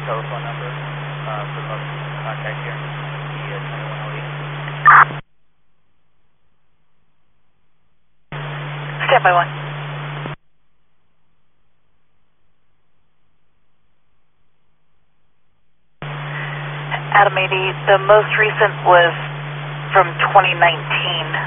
telephone number for the most recent contact here, the 2108. Stand by 1. Adam 80, the most recent was from 2019.